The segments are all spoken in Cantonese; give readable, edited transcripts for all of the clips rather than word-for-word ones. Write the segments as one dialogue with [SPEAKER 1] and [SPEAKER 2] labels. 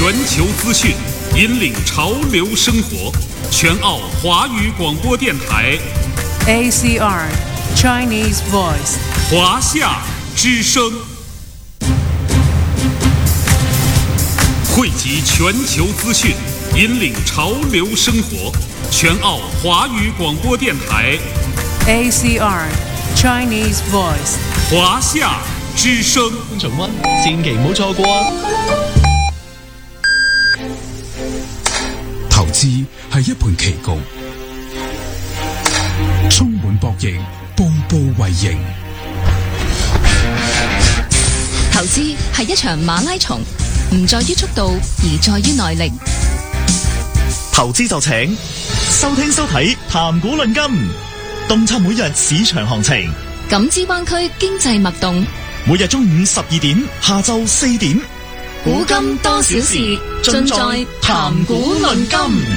[SPEAKER 1] 全球资讯，引领潮流生活。全澳华语广播电台
[SPEAKER 2] ACR Chinese Voice
[SPEAKER 1] 华夏之声，汇集全球资讯，引领潮流生活。全澳华语廣播電台
[SPEAKER 2] ACR Chinese Voice
[SPEAKER 1] 華夏之聲，
[SPEAKER 3] 重溫千祈唔好錯過啊！
[SPEAKER 4] 投資係一盤棋局，充滿博弈，步步為營。
[SPEAKER 5] 投資係一場馬拉松，唔在於速度，而在於耐力。
[SPEAKER 3] 投資就請收聽收睇談股論金，洞察每日市場行情，
[SPEAKER 5] 感知灣區經濟脈動。
[SPEAKER 3] 每日中午12點，下晝4點，
[SPEAKER 5] 古今多少事，盡在談股論金。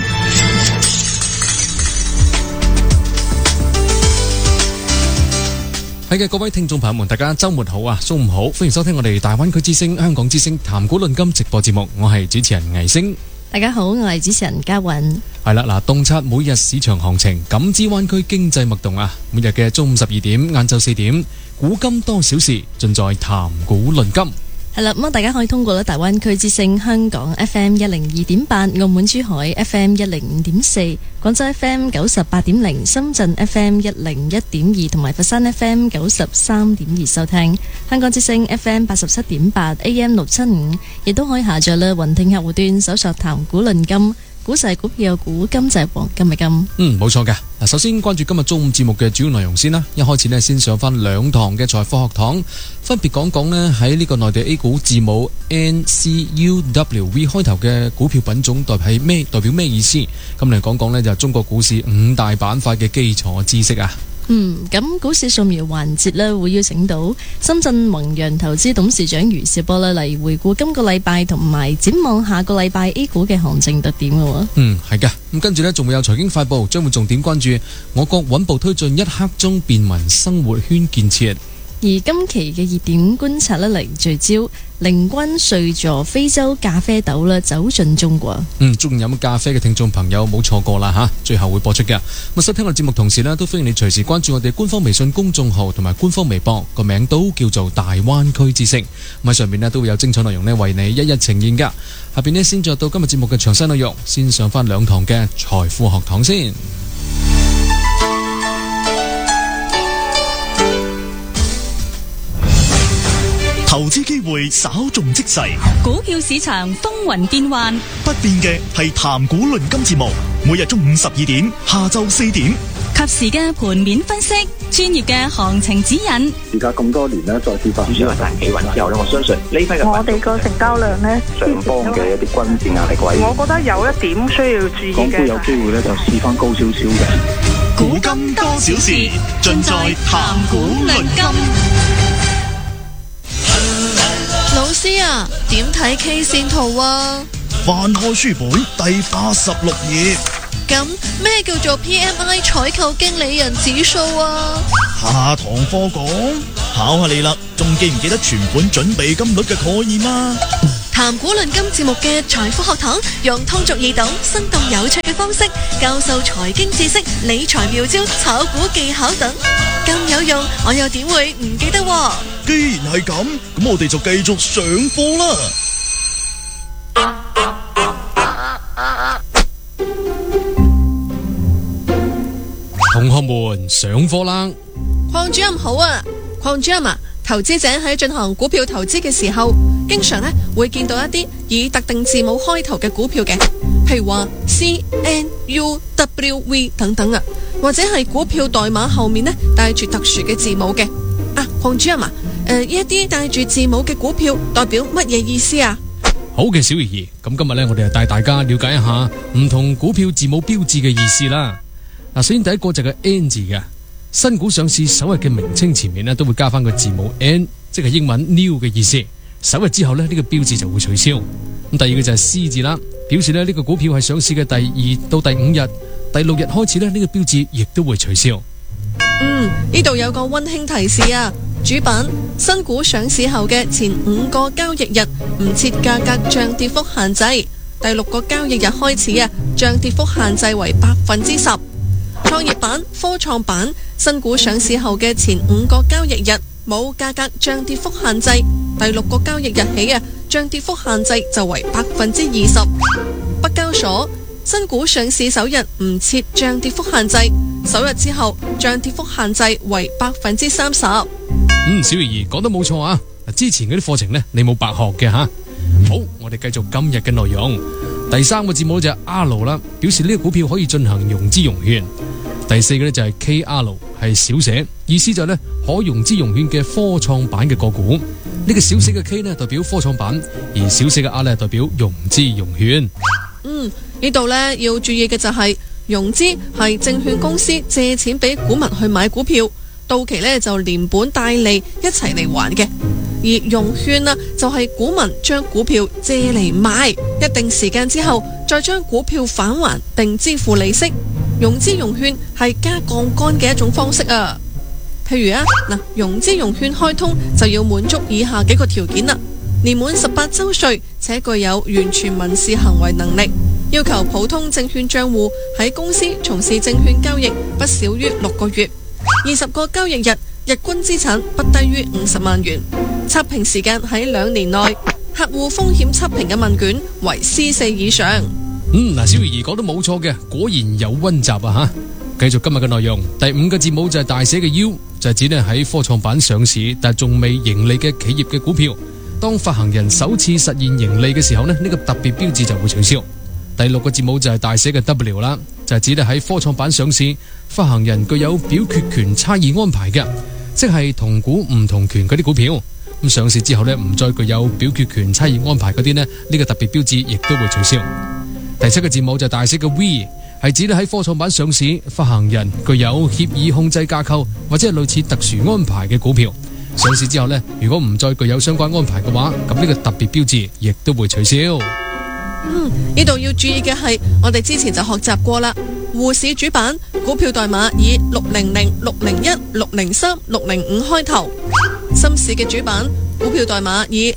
[SPEAKER 6] 係嘅，各位聽眾朋友們，大家周末好啊，中午好，歡迎收聽我哋大灣區之聲、香港之聲談股論金直播節目，我係主持人魏星。
[SPEAKER 7] 大家好，我係主持人嘉韻。
[SPEAKER 6] 係啦，嗱，洞察每日市場行情，感知灣區經濟脈動啊！每日嘅中午12點、晏晝4點，古今多少事，盡在談股論金。
[SPEAKER 7] 係啦，咁大家可以通過大灣區之聲香港 FM 102.8、澳門珠海 FM 105.4、廣州 FM 98.0、深圳 FM 101.2同埋佛山 FM 93.2收聽。香港之聲 FM 87.8、AM 675，亦都可以下載啦雲聽客戶端搜索談股論金。股勢股票股，金就係黃金嘅金。
[SPEAKER 6] 冇錯嘅。嗱，首先關注今日中午節目嘅主要內容先啦。一開始呢，先上翻2堂嘅財科學堂，分別講講呢喺呢個內地 A 股字母 NCUWV 開頭嘅股票品種代表咩意思？咁嚟講講呢，就係中國股市5大板塊嘅基礎知識啊。
[SPEAKER 7] 咁股市掃描環節呢，會邀請到深圳弘陽投資董事長余兆波呢嚟回顧今個禮拜同埋展望下個禮拜 A 股嘅行情特點嘅喎。
[SPEAKER 6] 係嘅。咁跟住呢，仲會有財經快報，將會重點關注我國穩步推進1刻鐘便民生活圈建設。
[SPEAKER 7] 而今期嘅熱點觀察呢，嚟聚焦凌軍瑞座非洲咖啡豆啦，走進中國。
[SPEAKER 6] 中意飲咖啡嘅聽眾朋友冇錯過啦吓，最後會播出嘅。咁收聽我節目同時呢，都歡迎你隨時關注我哋官方微信公眾號同埋官方微博，個名都叫做大灣區知識。咁喺上面呢，都會有精彩內容呢為你一一呈現噶。下邊呢，先進入到今日節目嘅詳細內容，先上翻2堂嘅財富學堂先。
[SPEAKER 3] 投資機會稍縱即逝，
[SPEAKER 8] 股票市場風雲變幻，
[SPEAKER 3] 不變嘅係談股論金節目，每日中午12點，下晝4點，
[SPEAKER 8] 及時嘅盤面分析，專業嘅行情指引。
[SPEAKER 9] 而家咁多年咧，再跌翻，
[SPEAKER 10] 主要係大企穩之後咧，我相信呢批嘅
[SPEAKER 11] 我哋個成交量咧，
[SPEAKER 9] 上方嘅一啲均線壓力位，
[SPEAKER 11] 我覺得有一點需要注意嘅，
[SPEAKER 9] 港股有機會咧就試翻高少少嘅。
[SPEAKER 3] 古今多少事，盡在談股論金。
[SPEAKER 12] 老師啊，點睇 K 線圖啊？
[SPEAKER 3] 翻開書本第86頁。
[SPEAKER 12] 咁咩叫做 PMI 採購經理人指數啊？
[SPEAKER 3] 下堂課講，考下你啦，仲記唔記得存款準備金率嘅概念啊？
[SPEAKER 12] 談股論金節目嘅財富學堂，用通俗易懂、生動有趣嘅方式教授財經知識、理財妙招、炒股技巧等，咁有用，我又點會唔記得喎？
[SPEAKER 3] 既然係咁，咁我哋就繼續上課啦。
[SPEAKER 6] 同學們上課啦！
[SPEAKER 12] 鄺主任好啊，鄺主任啊，投資者喺進行股票投資嘅時候，經常咧會見到一啲以特定字母開頭嘅股票嘅，譬如話 CNUWV 等等啊，或者係股票代碼後面咧帶住特殊嘅字母嘅。鄺主任啊，呢一啲帶住字母嘅股票代表乜嘢意思啊？
[SPEAKER 6] 好嘅，小怡怡，咁今日呢，我哋就帶大家了解一下唔同股票字母標誌嘅意思啦。首先第一個就係 N 字嘅，新股上市首日嘅名稱前面呢都會加翻個字母 N， 即係英文 new 嘅意思。首日之後呢，呢個標誌就會取消。咁第二個就係 C 字啦，表示呢個股票係上市嘅第2到第5日、第6日開始呢，呢個標誌亦都會取消。
[SPEAKER 12] 呢度有個溫馨提示啊！ 主板，新股上市後嘅前5個交易日唔設價格漲跌幅限制，第6個交易日開始漲跌幅限制為10%。創業板、科創板，新股上市後嘅前5個交易日冇價格漲跌幅限制，第6個交易日起漲跌幅限制就為20%。北交所，新股上市首日唔設漲跌幅限制，首日之後漲跌幅限制為30%。
[SPEAKER 6] 小儀講得冇錯啊！之前嗰啲課程呢，你冇白學嘅吓。好，我哋繼續今日嘅內容。第3個字母就係 R 啦，表示呢個股票可以進行融資融券。第4個呢就係 KR， 係小寫，意思就係呢可融資融券嘅科創板嘅個股。呢個小寫嘅 K 呢代表科創板，而小寫嘅 R 呢代表融資融券。
[SPEAKER 12] 呢度呢要注意嘅就係融資係證券公司借錢俾股民去買股票，到期呢就連本帶利一齊嚟還嘅。而融券就係股民將股票借嚟買，一定時間之後再將股票返還並支付利息。融資融券係加槓桿嘅一種方式啊。譬如融資融券開通就要滿足以下幾個條件啦：年滿18周歲且具有完全民事行為能力，要求普通證券賬戶喺公司從事證券交易不少於6個月，20個交易日，日均資產不低於50萬元，測評時間喺2年內，客戶風險測評嘅問卷為 C4 以上。
[SPEAKER 6] 小儀講得冇錯嘅，果然有溫習啊吓！繼續今日嘅內容，第5個字母就係大寫嘅 U， 就係指呢喺科創板上市但仲未盈利嘅企業嘅股票，當發行人首次實現盈利嘅時候呢，呢個特別標誌就會取消。第6個字母就係大寫嘅 W 啦，就係指呢喺科創板上市，發行人具有表決權差異安排嘅，即係同股唔同權嗰啲股票。咁上市之後呢，唔再具有表決權差異安排嗰啲呢，呢個特別標誌亦都會取消。第7個字母就係大寫嘅 V， 係指喺科創板上市，發行人具有協議控制架構或者係類似特殊安排嘅股票。上市之後呢，如果唔再具有相關安排嘅話，咁呢個特別標誌亦都會取消。
[SPEAKER 12] 呢度要注意嘅係，我哋之前就學習過啦。滬市主板股票代碼以600、601、603、605開頭；深市嘅主板股票代碼以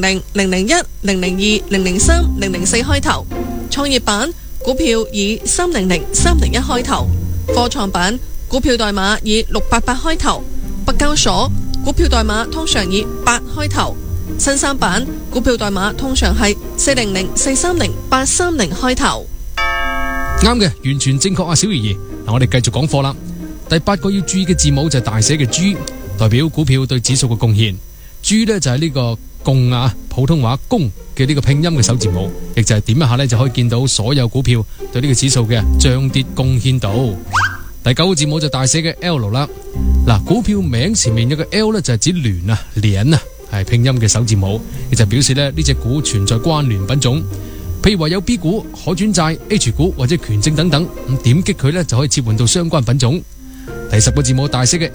[SPEAKER 12] 000、001、002、003、004開頭；創業板股票以300、301開頭；科創板股票代碼以688開頭；北交所股票代碼通常以8開頭；新三板股票代碼通常係400、430、830開頭。
[SPEAKER 6] 啱嘅，完全正確啊，小儀。我哋繼續講課啦。第8個要注意嘅字母就係大寫嘅 G， 代表股票對指數嘅貢獻。G 呢就係呢個共普通話共嘅呢個拼音嘅首字母，亦就係點一下呢就可以見到所有股票對呢個指數嘅漲跌貢獻度。第9個字母就大寫嘅 L 啦。股票名前面有個 L 呢，就係指聯係拼音嘅首字母，亦就表示呢隻股存在關聯品種。譬如話有 B 股、可轉債、H 股或者權證等等，咁點擊佢呢就可以切換到相關品種。第10個字母大寫嘅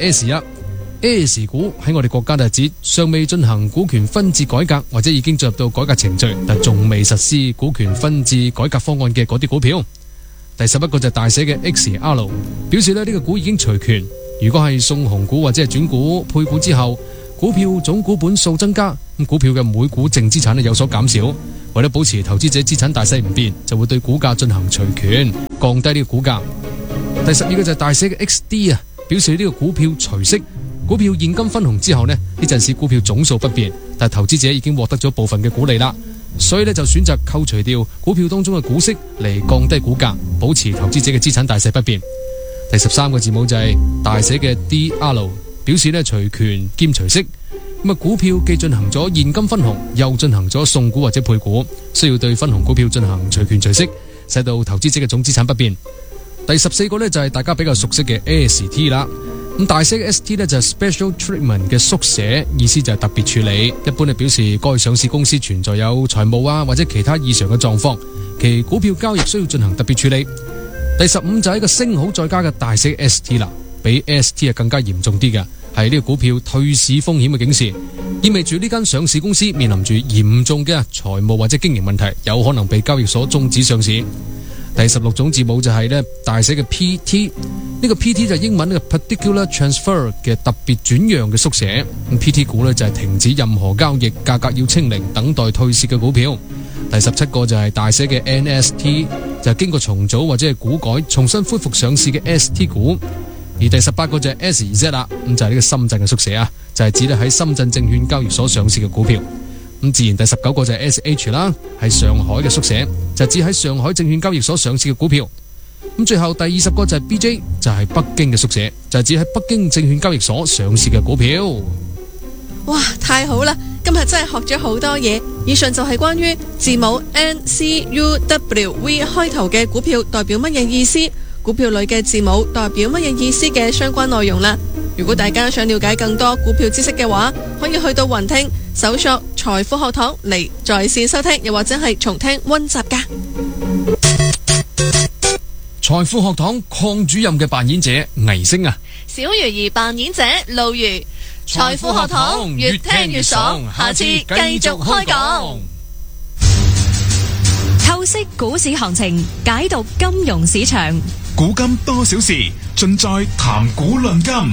[SPEAKER 6] S 股喺我哋國家就係指尚未進行股權分置改革或者已經進入到改革程序但仲未實施股權分置改革方案嘅嗰啲股票。第11個就大寫嘅 XR， 表示呢個股已經除權。如果係送紅股或者係轉股配股之後，股票總股本數增加，咁股票嘅每股淨資產有所減少。為咗保持投資者資產大細唔變，就會對股價進行除權，降低呢個股價。第12個就係大寫嘅 XD， 表示呢個股票除息，股票現金分紅之後呢陣時股票總數不變，但係投資者已經獲得咗部分嘅股利啦，所以呢就選擇扣除掉股票當中嘅股息嚟降低股價，保持投資者嘅資產大細不變。第13個字母就係大寫嘅 DR， 表示呢除權兼除息。股票既進行咗現金分紅，又進行咗送股或者配股，需要對分紅股票進行除權除息，使到投資者嘅總資產不變。第14個呢就係大家比較熟悉嘅 ST 啦。大寫嘅 ST 呢就係 Special Treatment 嘅縮寫，意思就係特別處理，一般係表示該上市公司存在有財務或者其他異常嘅狀況，其股票交易需要進行特別處理。第15就係一個星號再加嘅大寫 ST 啦，比 ST 更加嚴重啲嘅。係呢個股票退市風險嘅警示，意味住呢間上市公司面臨住嚴重嘅財務或者經營問題，有可能被交易所終止上市。 第16種字母就係咧大寫嘅 PT， 呢個 PT 就係英文呢個 Particular Transfer 嘅特別轉讓嘅縮寫。咁 PT 股呢就係停止任何交易，價格要清零，等待退市嘅股票。第17個就係大寫嘅 NST， 就係經過重組或者係股改重新恢復上市嘅 ST 股。而第18個就係 SEZ 啦，咁就係呢個深圳嘅縮寫啊，就係指咧喺深圳證券交易所上市嘅股票。咁自然第19個就係 SH 啦，係上海嘅縮寫，就係指喺上海證券交易所上市嘅股票。咁最後第20個就係 BJ， 就係北京嘅縮寫，就係指喺北京證券交易所上市嘅股票。
[SPEAKER 12] 哇，太好啦！今日真係學咗好多嘢。以上就係關於字母 NCUWV 開頭嘅股票代表乜嘢意思，股票裏嘅字母代表乜嘢意思嘅相關內容啦。如果大家想了解更多股票知識嘅話，可以去到雲聽搜索財富學堂嚟在線收聽，又或者係重聽溫習噶。
[SPEAKER 6] 財富學堂鄺主任嘅扮演者倪星啊，
[SPEAKER 12] 小魚兒扮演者路如。財富學堂越聽越爽，下次繼續開講。
[SPEAKER 8] 透析股市行情，解讀金融市場，
[SPEAKER 4] 古今多少事，盡在談股論金。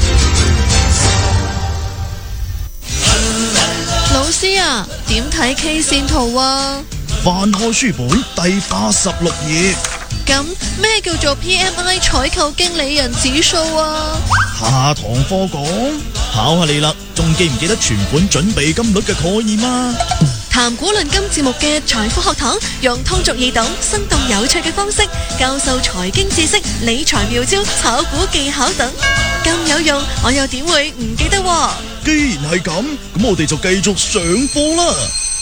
[SPEAKER 12] 老師啊，點睇 K 線圖啊？
[SPEAKER 3] 翻開書本第86頁。
[SPEAKER 12] 咁咩叫做 PMI 採購經理人指數啊？
[SPEAKER 3] 下堂課講，考下你啦，仲記唔記得存款準備金率嘅概念啊？
[SPEAKER 12] 談股論金節目嘅財富學堂，用通俗易懂、生動有趣嘅方式教授財經知識、理財妙招、炒股技巧等，咁有用，我又點會唔記得喎？
[SPEAKER 3] 既然係咁，咁我哋就繼續上課啦。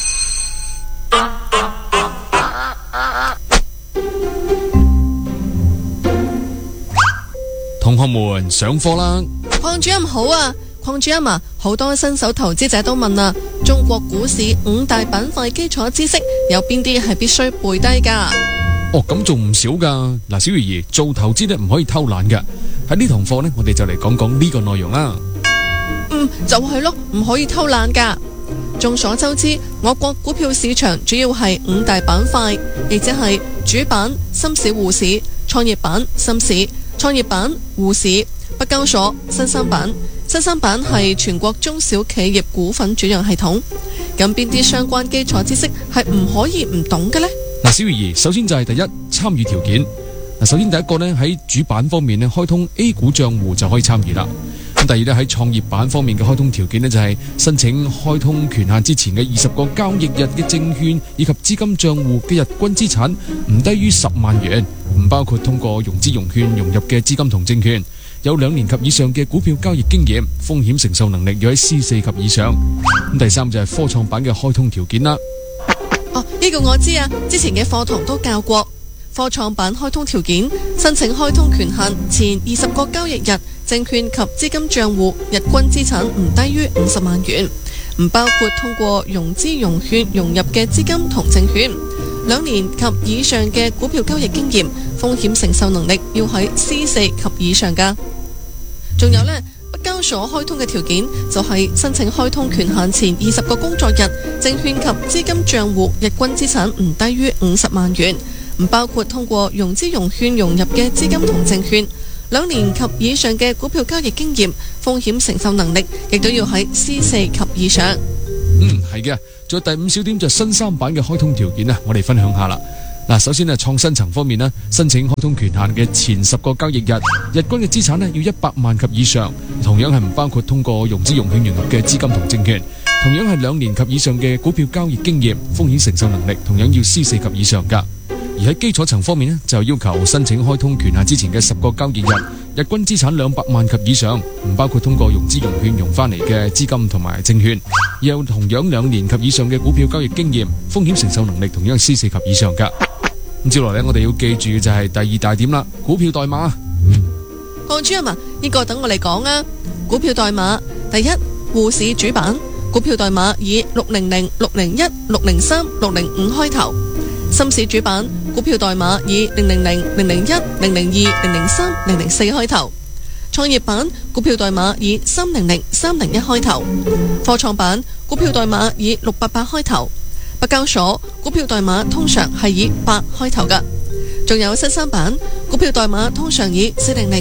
[SPEAKER 6] 同學們上課啦！
[SPEAKER 12] 鄺主任好啊，鄺主任啊，好多新手投資者都問啊，中國股市5大板塊基礎知識有邊啲係必須背低噶？
[SPEAKER 6] 哦，咁仲唔少噶。嗱，小魚兒做投資咧唔可以偷懶噶。喺呢堂課呢，我哋就嚟講講呢個內容啦。
[SPEAKER 12] 就係咯，唔可以偷懶噶。眾所周知，我國股票市場主要係5大板塊，亦即係主板、深市滬市、創業板、深市、創業板、滬市、北交所、新三板。新三板係全國中小企業股份轉讓系統。咁邊啲相關基礎知識係唔可以唔懂嘅呢？
[SPEAKER 6] 嗱，小魚兒，首先就係第一，參與條件。首先第一個呢，喺主板方面呢，開通 A 股賬戶就可以參與啦。咁第二呢，喺創業板方面嘅開通條件呢，就係申請開通權限之前嘅20個交易日嘅證券以及資金賬戶嘅日均資產唔低於10萬元，唔包括通過融資融券融入嘅資金同證券，有2年及以上嘅股票交易經驗，風險承受能力要喺 C4 及以上。咁第三就係科創板嘅開通條件啦。
[SPEAKER 12] 呢個我知啊，之前嘅課堂都教過。科創板開通條件，申請開通權限前20個交易日，證券及資金賬戶日均資產唔低於50萬元，唔包括通過融資融券融入嘅資金同證券，2年及以上嘅股票交易經驗，風險承受能力要喺 C4 及以上噶。仲有呢，北交所開通嘅條件就係申請開通權限前20個工作日，證券及資金賬戶日均資產唔低於50萬元，唔包括通過融資融券融入嘅資金同證券，2年及以上嘅股票交易經驗，風險承受能力亦都要喺 C4 及以上。
[SPEAKER 6] 係嘅。仲有第5小點就係新三板嘅開通條件啊，我哋分享下啦。嗱，首先係創新層方面咧，申請開通權限嘅前10個交易日，日均嘅資產咧要100萬及以上，同樣係唔包括通過融資融券融入嘅資金同證券，同樣係2年及以上嘅股票交易經驗，風險承受能力同樣要 C4 及以上噶。而喺基礎層方面呢，就要求申請開通權限之前嘅10個交易日，日均資產200萬及以上，唔包括通過融資融券融翻嚟嘅資金同埋證券，有同樣2年及以上嘅股票交易經驗，風險承受能力同樣 C4 及以上噶。咁接落嚟我哋要記住嘅就係第2大點啦，股票代碼。
[SPEAKER 12] 鄺主任啊，呢個等我嚟講啊。股票代碼第一，滬市主板股票代碼以600、601、603、605開頭；深市主板股票代碼以000、001、002、003、004開頭；創業板股票代碼以300、301開頭；科創板股票代碼以688開頭；北交所股票代碼通常係以8開頭㗎。 仲有新三板股票代碼通常以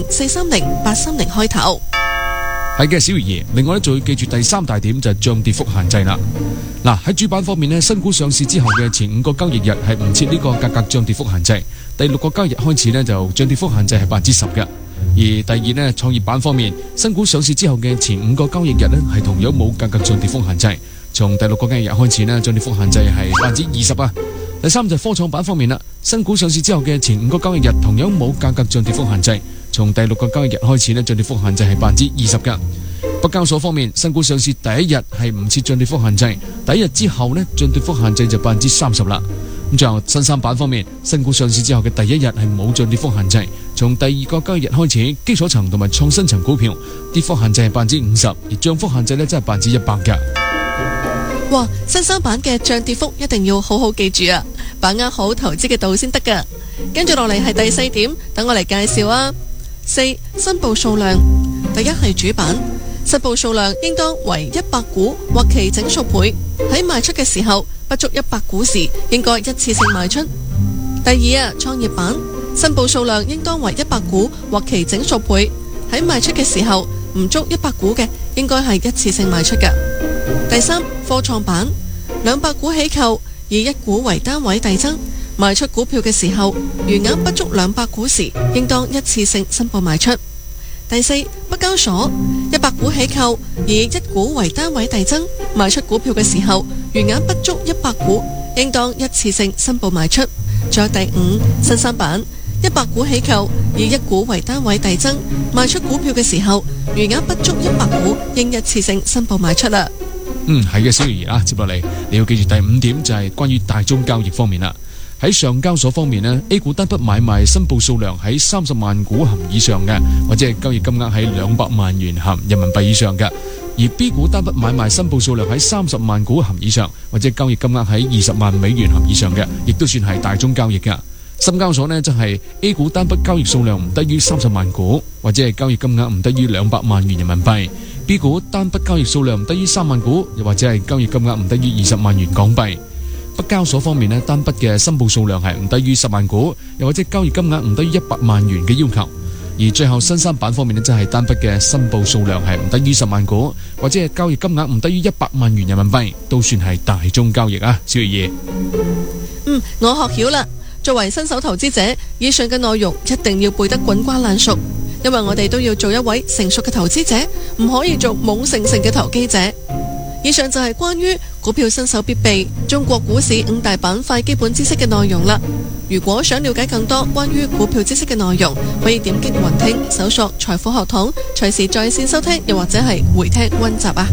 [SPEAKER 12] 400、430、830開頭。
[SPEAKER 6] 係嘅，小魚兒。另外咧，仲要記住第三大點就係漲跌幅限制啦。嗱，喺主板方面呢，新股上市之後嘅前5個交易日係唔設呢個價格漲跌幅限制，第6個交易日開始呢，就漲跌幅限制係10%嘅。而第二呢，創業板方面，新股上市之後嘅前5個交易日呢，係同樣冇價格漲跌幅限制，從第6個交易日開始呢，漲跌幅限制係20%啊。第三就係科創板方面啦，新股上市之後嘅前5個交易日同樣冇價格漲跌幅限制，從第6個交易日開始呢，漲跌幅限制係20%噶。北交所方面，新股上市第一日係唔設漲跌幅限制，第一日之後呢，漲跌幅限制就30%啦。咁最後新三板方面，新股上市之後嘅第一日係冇漲跌幅限制，從第2個交易日開始，基礎層同埋創新層股票跌幅限制係50%，而漲幅限制呢，真係100%噶。
[SPEAKER 12] 哇！新三板嘅漲跌幅一定要好好記住啊，把握好投資嘅度先得噶。跟住落嚟係第4點，等我嚟介紹啊。4. 申報數量。第一係主板，申報數量應當為100股或其整數倍，喺賣出嘅時候不足100股時，應該一次性賣出。第二創業板，申報數量應當為100股或其整數倍，喺賣出嘅時候唔足100股嘅，應該係一次性賣出嘅。第三，科創板200股起購，以1股為單位遞增，賣出股票嘅時候，餘額不足200股時，應當一次性申報賣出。第四，北交所100股起購，以1股為單位遞增，賣出股票嘅時候，餘額不足100股，應當一次性申報賣出。仲有第五，新三板100股起購，以1股為單位遞增，賣出股票嘅時候，餘額不足100股，應一次性申報賣出啦。
[SPEAKER 6] 係嘅，小魚兒啊，接落嚟你要記住第5點就係關於大宗交易方面啦。喺上交所方面呢， A 股單筆買賣申報數量喺30萬股含以上嘅，或者係交易金額喺200萬元含人民幣以上嘅；而 B 股單筆買賣申報數量喺30萬股含以上，或者交易金額喺20萬美元含以上嘅，亦都算係大宗交易噶。深交所呢，就係 A 股單筆交易數量唔低於30萬股，或者係交易金額唔低於200萬元人民幣；B 股單筆交易數量唔低於3萬股，又或者係交易金額唔低於20萬元港幣。北交所方面呢，單筆嘅申報數量係唔低於10萬股，又或者交易金額唔低於100萬元嘅要求。而最後新三板方面呢，即係單筆嘅申報數量係唔低於10萬股，或者係交易金額唔低於100萬元人民幣，都算係大宗交易啊。小爺爺，
[SPEAKER 12] 我學曉啦。作為新手投資者，以上嘅內容一定要背得滾瓜爛熟，因為我哋都要做一位成熟嘅投資者，唔可以做懵盛盛嘅投機者。以上就係關於股票新手必備中國股市5大板塊基本知識嘅內容啦。如果想了解更多關於股票知識嘅內容，可以點擊雲聽搜索財富學堂，隨時在線收聽，又或者係回聽溫習啊。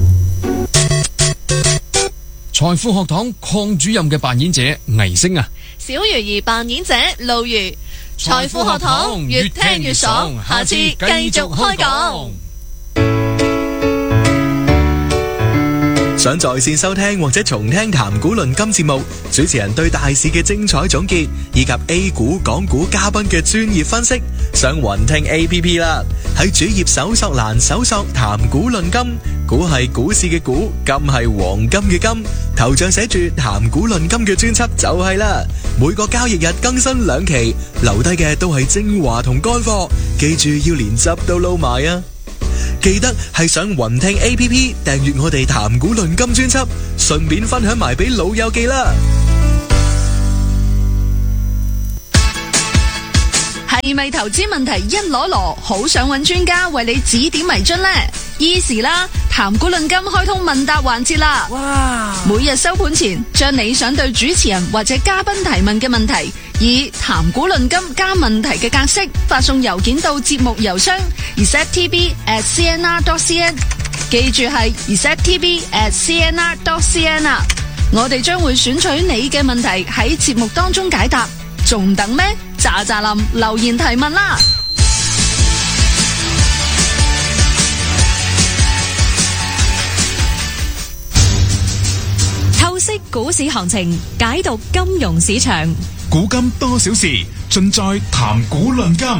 [SPEAKER 6] 財富學堂鄺主任嘅扮演者倪星啊，
[SPEAKER 12] 小魚兒扮演者路如。財富學堂越聽越爽，下次繼續開講。
[SPEAKER 13] 想在線收聽或者重聽談股論金節目，主持人對大市嘅精彩總結，以及 A 股、港股嘉賓嘅專業分析，上雲聽 APP 啦。喺主頁搜索欄搜索談股論金，股係股市嘅股，金係黃金嘅金，頭像寫住談股論金嘅專輯就係啦。每個交易日更新2期，留低嘅都係精華同乾貨，記住要連汁都撈埋啊！記得係上雲聽 APP 訂閱我哋談股論金專輯，順便分享埋俾老友記啦。
[SPEAKER 8] 係咪投資問題一籮籮，好想揾專家為你指點迷津呢？Easy 啦，談股論金開通問答環節啦！哇！每日收盤前，將你想對主持人或者嘉賓提問嘅問題，以談股論金加問題嘅格式發送郵件到節目郵箱 receptv@cnr.cn， 記住係 receptv@cnr.cn 啊！我哋將會選取你嘅問題喺節目當中解答，仲等咩？喳喳林留言提問啦！
[SPEAKER 14] 透析股市行情，解讀金融市場，
[SPEAKER 4] 古今多少事，盡在談股論金。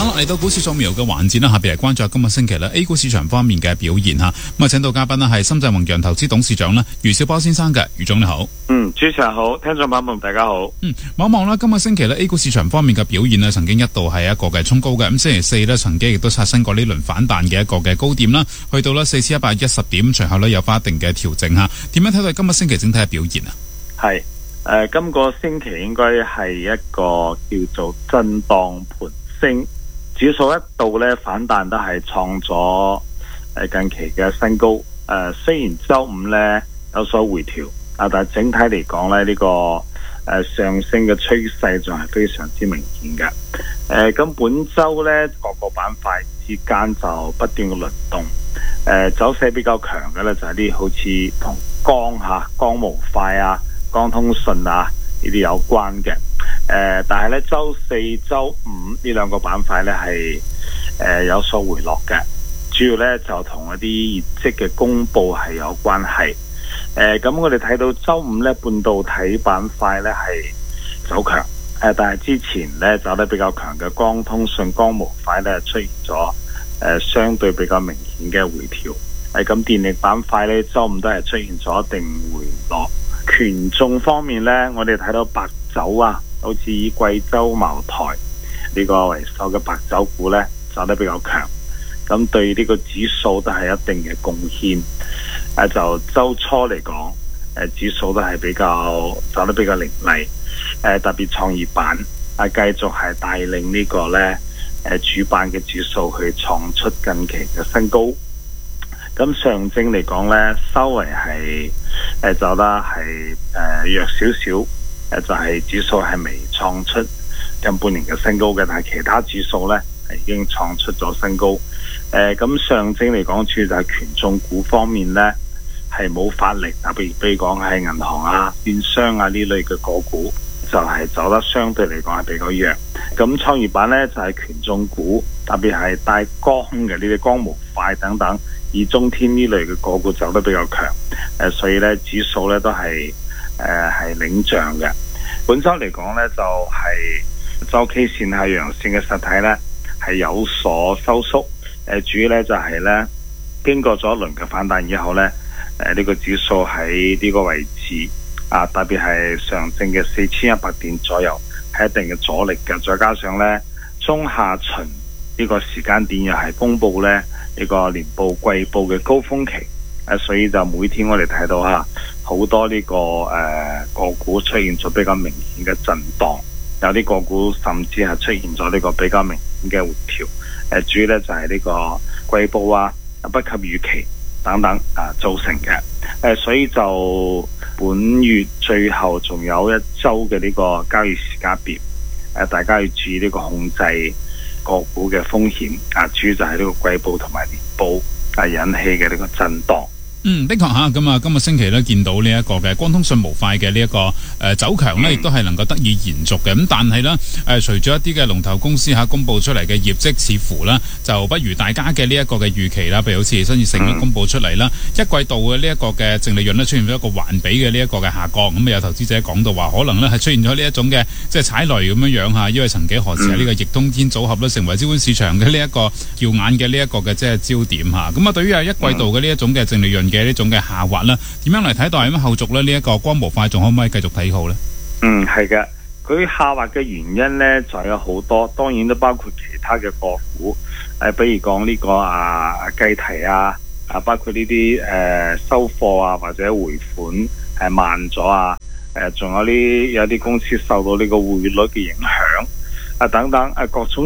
[SPEAKER 15] 好啦，嚟到股市掃描嘅環節啦，下邊嚟關注下今個星期咧 A 股市場方面嘅表現吓。咁啊，請到嘉賓啦係深圳宏洋投資董事長啦余少波先生嘅，余總你好。
[SPEAKER 16] 主持人好，聽眾朋友們大家好。
[SPEAKER 15] 望一望啦，今個星期咧 A 股市場方面嘅表現咧，曾經一度係一個嘅衝高嘅。咁星期四咧，曾經亦都刷新過呢輪反彈嘅一個嘅高點啦，去到咧4110點，隨後咧有翻一定嘅調整吓。點樣睇到今個星期整體嘅表現啊？
[SPEAKER 16] 係今個星期應該係一個叫做震盪盤升，指數一度咧反彈都係創咗近期嘅新高。雖然周五咧有所回調，但係整體嚟講咧呢個上升嘅趨勢仲係非常之明顯嘅。咁本周咧各個板塊之間就不斷嘅輪動，走勢比較強嘅咧就係啲好似同光模塊啊、光通訊啊呢啲有關嘅。但係咧周四、周五呢兩個板塊咧係有所回落嘅，主要咧就同一啲業績嘅公布係有關係。咁我哋睇到周五咧半導體板塊咧係走強，但係之前咧走得比較強嘅光通訊、光模塊咧出現咗相對比較明顯嘅回調。咁電力板塊咧周五都係出現咗一定回落。權重方面咧，我哋睇到白酒啊，好似以貴州茅台呢個為首嘅白酒股咧走得比較強，咁對呢個指數都係一定嘅貢獻。就周初嚟講，指數都係走得比較凌厲，特別創業板繼續係帶領呢個咧主板嘅指數去創出近期嘅新高。咁上證嚟講咧，稍微係走得係弱少少，就係指數係未創出近半年嘅新高嘅，但係其他指數咧係已經創出咗新高。咁上證嚟講，主要就係權重股方面咧係冇發力，比如講係銀行啊、券商啊呢類嘅個股，就係走得相對嚟講係比較弱。咁創業板咧就係權重股，特別係帶光嘅呢啲光模塊等等，以中天呢類嘅個股走得比較強。所以咧指數咧都係領漲嘅。本周嚟講咧就係周 K 線係陽線嘅實體咧係有所收縮。主要咧就係咧經過咗一輪嘅反彈以後咧，呢個指數喺呢個位置特別係上證嘅4100點左右係一定嘅阻力嘅。再加上咧中下旬呢個時間點又係公布咧呢個年報季報嘅高峰期，所以就每天我哋睇到好多呢個個股出現咗比較明顯嘅震盪，有啲個股甚至係出現咗呢個比較明顯嘅回調。主要咧就係呢個季報不及預期等等造成嘅。所以就本月最後仲有一周嘅呢個交易時間表，大家要注意呢個控制個股嘅風險。主要就係呢個季報同埋年報引起嘅呢個震盪。
[SPEAKER 15] 的確吓，咁啊，今個星期咧見到呢一個嘅光通訊模塊嘅呢一個走強咧，亦都係能夠得以延續嘅。咁但係咧隨住一啲嘅龍頭公司公布出嚟嘅業績，似乎咧就不如大家嘅呢一個嘅預期啦。譬如好似新業成公布出嚟啦，一季度嘅呢一個嘅淨利潤咧出現咗一個環比嘅呢一個嘅下降。咁有投資者講到話，可能咧係出現咗呢一種嘅即係踩雷咁樣樣吓，因為曾幾何時呢個易通天組合咧成為資本市場嘅呢一個耀眼嘅呢一個嘅即係焦點吓。咁對於一季度嘅呢一種嘅淨利潤嘅呢種嘅下滑啦，點樣嚟睇待咁後續咧？呢一個光模塊仲可唔可以繼續睇好呢？
[SPEAKER 16] 係嘅，佢下滑嘅原因呢就有好多，當然都包括其他嘅個股，比如講呢個計提包括呢啲收貨或者回款係慢咗仲有啲公司受到呢個匯率嘅影響等等各種